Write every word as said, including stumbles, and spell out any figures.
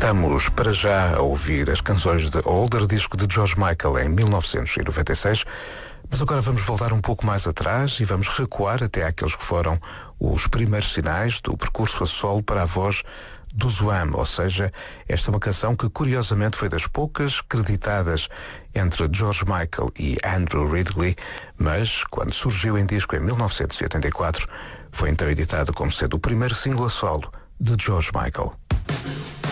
Estamos para já a ouvir as canções de Older, disco de George Michael em mil novecentos e noventa e seis, mas agora vamos voltar um pouco mais atrás e vamos recuar até àqueles que foram os primeiros sinais do percurso a solo para a voz do Zoam, ou seja, esta é uma canção que curiosamente foi das poucas creditadas entre George Michael e Andrew Ridgeley, mas quando surgiu em disco em mil novecentos e oitenta e quatro, foi então editada como sendo o primeiro single a solo de George Michael.